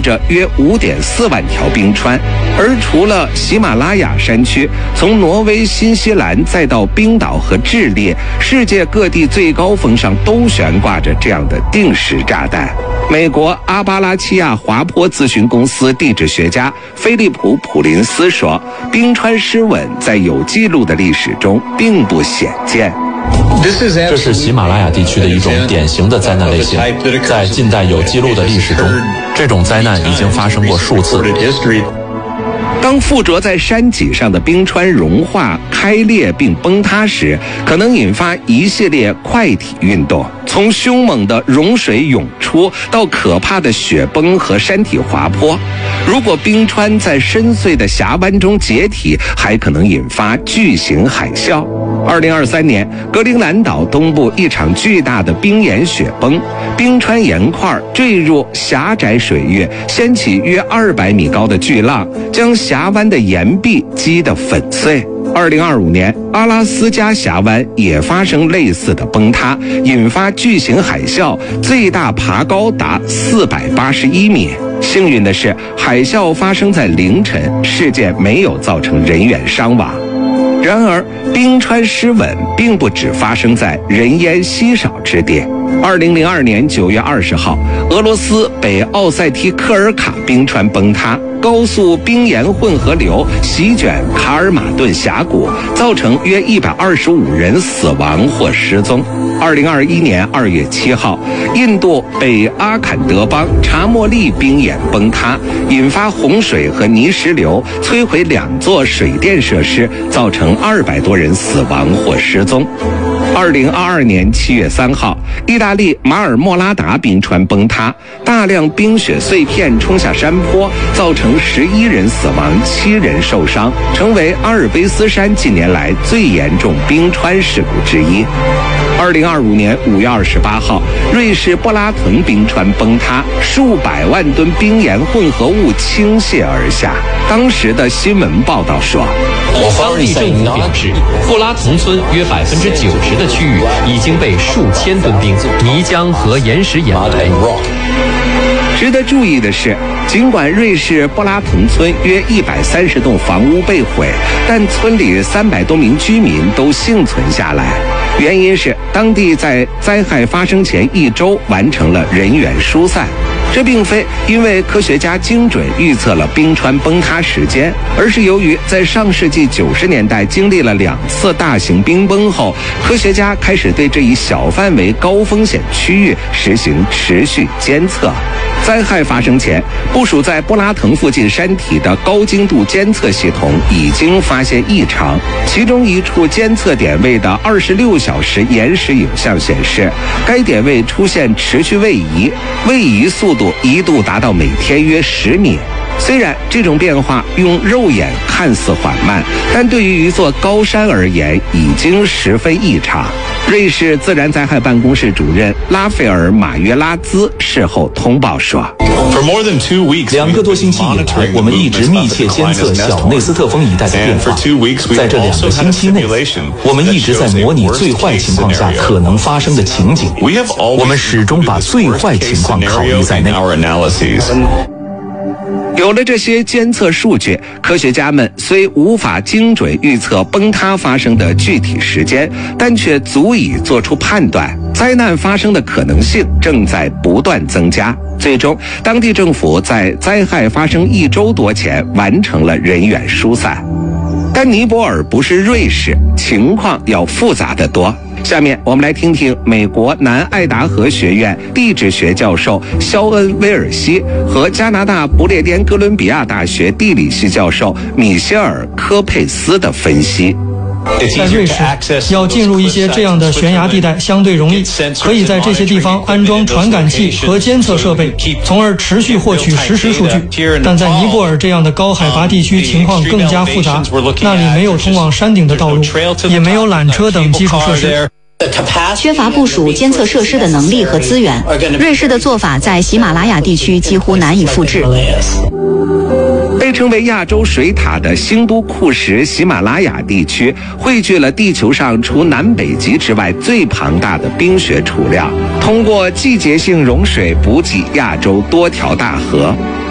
着约5.4万条冰川。而除了喜马拉雅山区，从挪威、新西兰再到冰岛和智利，世界各地最高峰上都悬挂着这样的定时炸弹。美国阿巴拉契亚滑坡咨询公司地质学家菲利普·普林斯说，冰川失稳在有记录的历史中并不鲜见。 这是喜马拉雅地区的一种典型的灾难类型，在近代有记录的历史中，这种灾难已经发生过数次。 当附着在山脊上的冰川融化、开裂并崩塌时，可能引发一系列块体运动，从凶猛的融水涌出到可怕的雪崩和山体滑坡。如果冰川在深邃的峡湾中解体，还可能引发巨型海啸。2023年，格陵兰岛东部一场巨大的冰岩雪崩，冰川岩块坠入狭窄水域，掀起约200米高的巨浪，将峡湾的岩壁击得粉碎。2025年，阿拉斯加峡湾也发生类似的崩塌，引发巨型海啸，最大爬高达481米。幸运的是，海啸发生在凌晨，事件没有造成人员伤亡。然而，冰川失稳并不只发生在人烟稀少之地。2002年9月20号，俄罗斯北奥塞梯科尔卡冰川崩塌，高速冰岩混合流席卷卡尔马顿峡谷，造成约125人死亡或失踪。2021年2月7号，印度北阿坎德邦查莫利冰岩崩塌，引发洪水和泥石流，摧毁2座水电设施，造成200多人死亡或失踪。2022年7月3号，意大利马尔莫拉达冰川崩塌，大量冰雪碎片冲下山坡，造成11人死亡、7人受伤，成为阿尔卑斯山近年来最严重冰川事故之一。2025年5月28号，瑞士布拉滕冰川崩塌，数百万吨冰岩混合物倾泻而下。当时的新闻报道说， 当地政府表示，布拉滕村约90%的区域已经被数千吨冰、泥浆和岩石掩埋。 值得注意的是，尽管瑞士布拉滕村约130栋房屋被毁，但村里300多名居民都幸存下来。原因是当地在灾害发生前1周完成了人员疏散。这并非因为科学家精准预测了冰川崩塌时间，而是由于在上世纪90年代经历了2次大型冰崩后，科学家开始对这一小范围高风险区域实行持续监测。灾害发生前，部署在布拉滕附近山体的高精度监测系统已经发现异常，其中一处监测点位的26小时延时影像显示，该点位出现持续位移，位移速度一度达到每天约10米。虽然这种变化用肉眼看似缓慢，但对于一座高山而言已经十分异常。瑞士自然灾害办公室主任拉斐尔·马约拉兹事后通报说 ，2个多星期以来，我们一直密切监测小内斯特峰一带的变化。在这2个星期内，我们一直在模拟最坏情况下可能发生的情景，我们始终把最坏情况考虑在内。 有了这些监测数据，科学家们虽无法精准预测崩塌发生的具体时间，但却足以做出判断，灾难发生的可能性正在不断增加。最终，当地政府在灾害发生1周多前完成了人员疏散。但尼泊尔不是瑞士，情况要复杂得多。下面我们来听听美国南爱达荷学院地质学教授肖恩·威尔西和加拿大不列颠哥伦比亚大学地理系教授米歇尔·科佩斯的分析。 在瑞士，要进入一些这样的悬崖地带相对容易，可以在这些地方安装传感器和监测设备，从而持续获取实时数据。但在尼泊尔这样的高海拔地区，情况更加复杂，那里没有通往山顶的道路，也没有缆车等基础设施。 缺乏部署监测设施的能力和资源，瑞士的做法在喜马拉雅地区几乎难以复制。 被称为亚洲水塔的兴都库什喜马拉雅地区汇聚了地球上除南北极之外最庞大的冰雪储量，通过季节性融水补给亚洲多条大河。